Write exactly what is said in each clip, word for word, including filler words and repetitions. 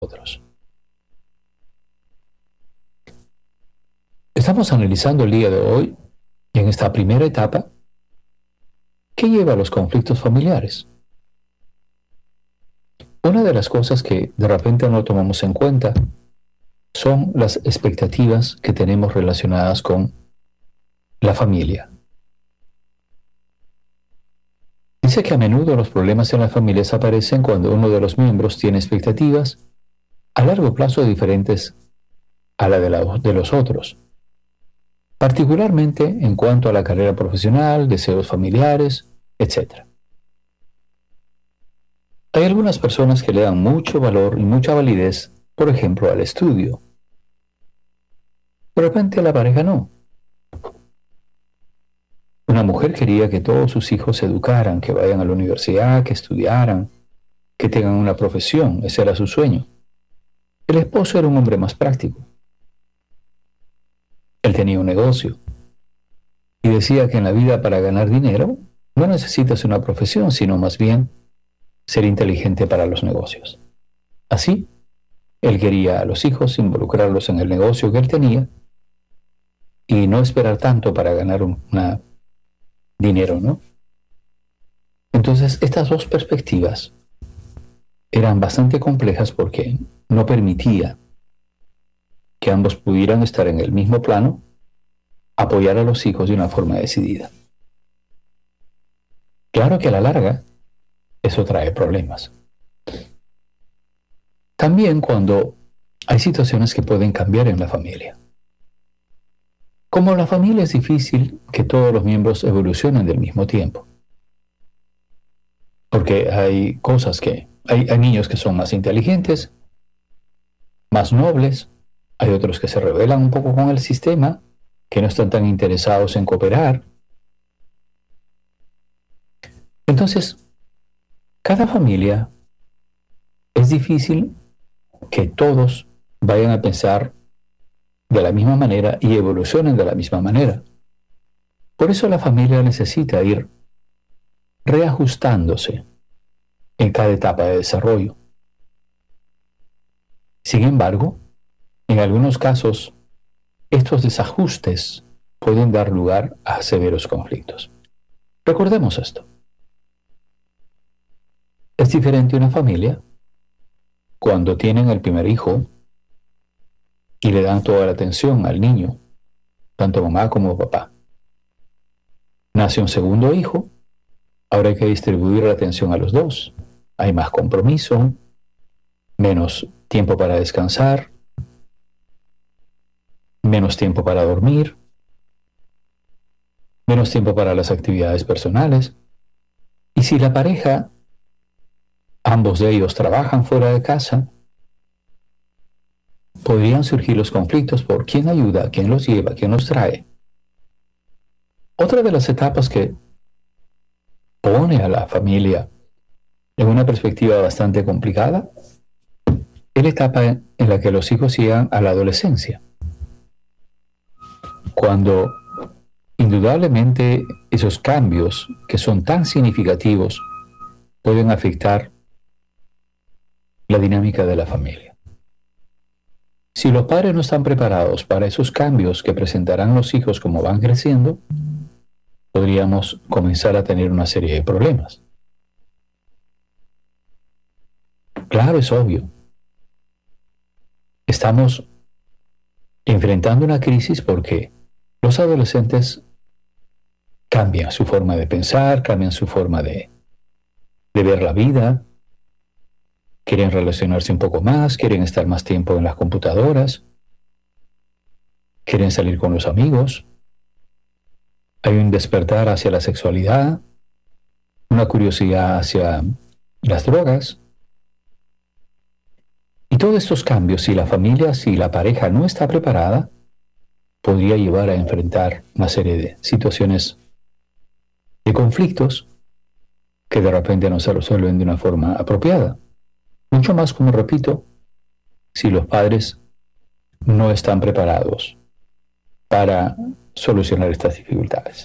otros. Estamos analizando el día de hoy, en esta primera etapa, ¿qué lleva a los conflictos familiares? Una de las cosas que de repente no tomamos en cuenta son las expectativas que tenemos relacionadas con la familia. Dice que a menudo los problemas en las familias aparecen cuando uno de los miembros tiene expectativas a largo plazo diferentes a la de, la de los otros, particularmente en cuanto a la carrera profesional, deseos familiares, etcétera. Hay algunas personas que le dan mucho valor y mucha validez, por ejemplo, al estudio. De repente a la pareja no. Una mujer quería que todos sus hijos se educaran, que vayan a la universidad, que estudiaran, que tengan una profesión. Ese era su sueño. El esposo era un hombre más práctico. Él tenía un negocio y decía que en la vida, para ganar dinero, no necesitas una profesión, sino más bien ser inteligente para los negocios. Así, él quería a los hijos involucrarlos en el negocio que él tenía y no esperar tanto para ganar un una dinero, ¿no? Entonces, estas dos perspectivas eran bastante complejas porque no permitía que ambos pudieran estar en el mismo plano, apoyar a los hijos de una forma decidida. Claro que a la larga, eso trae problemas. También cuando hay situaciones que pueden cambiar en la familia. Como la familia es difícil que todos los miembros evolucionen del mismo tiempo. Porque hay cosas que, hay, hay niños que son más inteligentes, más nobles, hay otros que se rebelan un poco con el sistema, que no están tan interesados en cooperar. Entonces, cada familia es difícil que todos vayan a pensar de la misma manera y evolucionen de la misma manera. Por eso la familia necesita ir reajustándose en cada etapa de desarrollo. Sin embargo, en algunos casos, estos desajustes pueden dar lugar a severos conflictos. Recordemos esto. Es diferente una familia cuando tienen el primer hijo y le dan toda la atención al niño, tanto mamá como papá. Nace un segundo hijo, ahora hay que distribuir la atención a los dos. Hay más compromiso, menos tiempo para descansar, menos tiempo para dormir, menos tiempo para las actividades personales. Y si la pareja, ambos de ellos trabajan fuera de casa, podrían surgir los conflictos por quién ayuda, quién los lleva, quién los trae. Otra de las etapas que pone a la familia en una perspectiva bastante complicada es la etapa en la que los hijos llegan a la adolescencia, cuando indudablemente esos cambios que son tan significativos pueden afectar la dinámica de la familia. Si los padres no están preparados para esos cambios que presentarán los hijos como van creciendo, podríamos comenzar a tener una serie de problemas. Claro, es obvio. Estamos enfrentando una crisis porque los adolescentes cambian su forma de pensar, cambian su forma de, de ver la vida, quieren relacionarse un poco más, quieren estar más tiempo en las computadoras, quieren salir con los amigos. Hay un despertar hacia la sexualidad, una curiosidad hacia las drogas. Y todos estos cambios, si la familia, si la pareja no está preparada, podría llevar a enfrentar una serie de situaciones de conflictos que de repente no se resuelven de una forma apropiada. Mucho más, como repito, si los padres no están preparados para solucionar estas dificultades.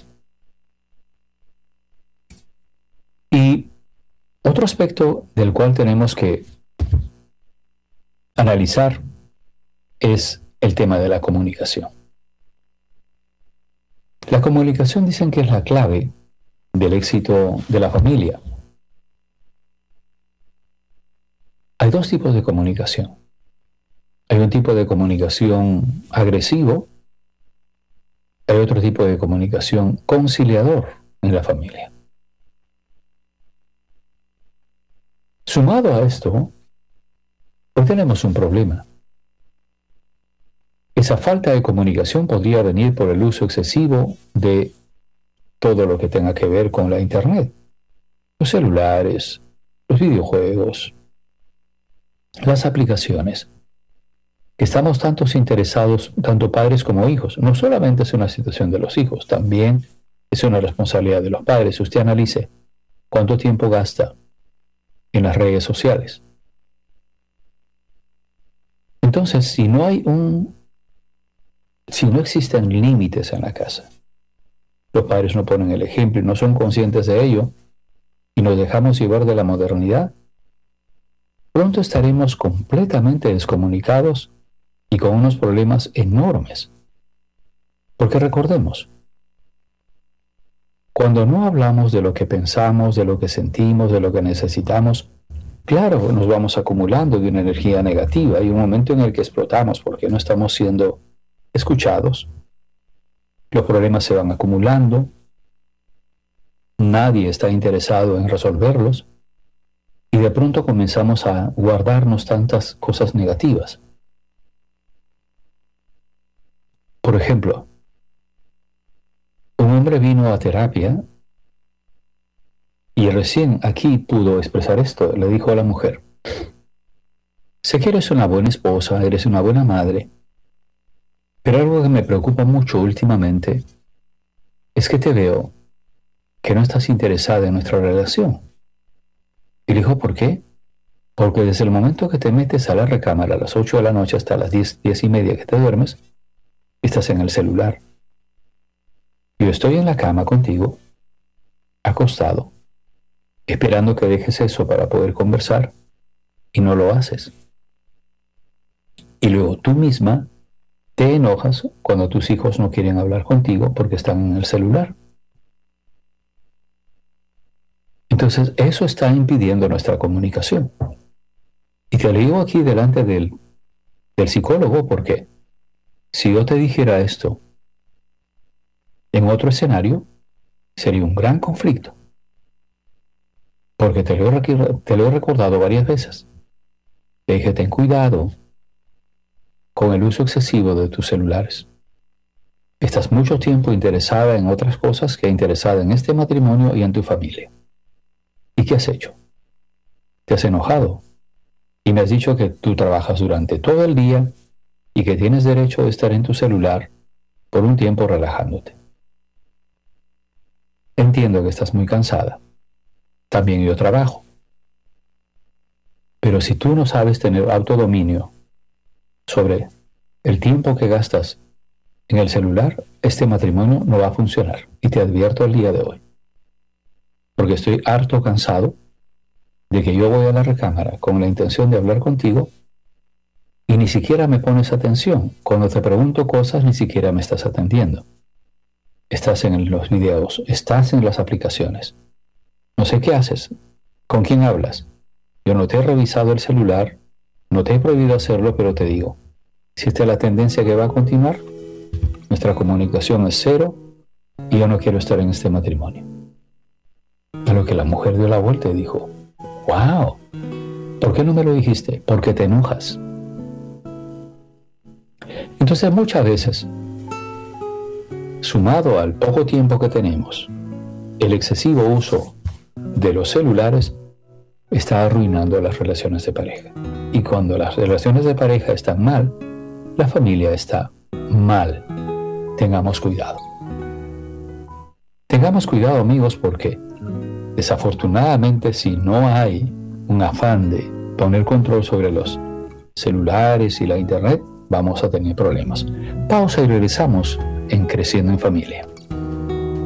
Y otro aspecto del cual tenemos que analizar es el tema de la comunicación. La comunicación dicen que es la clave del éxito de la familia. Hay dos tipos de comunicación. Hay un tipo de comunicación agresivo, hay otro tipo de comunicación conciliador en la familia. Sumado a esto, hoy tenemos un problema. Esa falta de comunicación podría venir por el uso excesivo de todo lo que tenga que ver con la Internet, los celulares, los videojuegos, las aplicaciones, que estamos tantos interesados, tanto padres como hijos. No solamente es una situación de los hijos, también es una responsabilidad de los padres. Usted analice cuánto tiempo gasta en las redes sociales. Entonces, si no hay un, si no existen límites en la casa, los padres no ponen el ejemplo y no son conscientes de ello, y nos dejamos llevar de la modernidad, pronto estaremos completamente descomunicados y con unos problemas enormes. Porque recordemos, cuando no hablamos de lo que pensamos, de lo que sentimos, de lo que necesitamos, claro, nos vamos acumulando de una energía negativa. Hay un momento en el que explotamos porque no estamos siendo escuchados. Los problemas se van acumulando. Nadie está interesado en resolverlos. Y de pronto comenzamos a guardarnos tantas cosas negativas. Por ejemplo, un hombre vino a terapia y recién aquí pudo expresar esto. Le dijo a la mujer: sé que eres una buena esposa, eres una buena madre, pero algo que me preocupa mucho últimamente es que te veo que no estás interesada en nuestra relación. Y le dijo: ¿por qué? Porque desde el momento que te metes a la recámara a las ocho de la noche hasta las diez, diez y media que te duermes, estás en el celular. Yo estoy en la cama contigo, acostado, esperando que dejes eso para poder conversar, y no lo haces. Y luego tú misma te enojas cuando tus hijos no quieren hablar contigo porque están en el celular. Entonces, eso está impidiendo nuestra comunicación. Y te lo digo aquí delante del, del psicólogo, porque si yo te dijera esto en otro escenario, sería un gran conflicto. Porque te lo he, te lo he recordado varias veces. Te dije: ten cuidado con el uso excesivo de tus celulares. Estás mucho tiempo interesada en otras cosas que interesada en este matrimonio y en tu familia. ¿Y qué has hecho? Te has enojado y me has dicho que tú trabajas durante todo el día y que tienes derecho de estar en tu celular por un tiempo relajándote. Entiendo que estás muy cansada. También yo trabajo. Pero si tú no sabes tener autodominio sobre el tiempo que gastas en el celular, este matrimonio no va a funcionar. Y te advierto el día de hoy. Porque estoy harto cansado de que yo voy a la recámara con la intención de hablar contigo y ni siquiera me pones atención. Cuando te pregunto cosas, ni siquiera me estás atendiendo. Estás en los videos, estás en las aplicaciones. No sé qué haces, con quién hablas. Yo no te he revisado el celular, no te he prohibido hacerlo, pero te digo, si esta es la tendencia que va a continuar, nuestra comunicación es cero y yo no quiero estar en este matrimonio. A lo que la mujer dio la vuelta y dijo: ¡wow! ¿Por qué no me lo dijiste? Porque te enojas. Entonces, muchas veces, sumado al poco tiempo que tenemos, el excesivo uso de los celulares está arruinando las relaciones de pareja. Y cuando las relaciones de pareja están mal, la familia está mal. Tengamos cuidado. Tengamos cuidado, amigos, porque desafortunadamente, si no hay un afán de poner control sobre los celulares y la internet, vamos a tener problemas. Pausa y regresamos en Creciendo en Familia.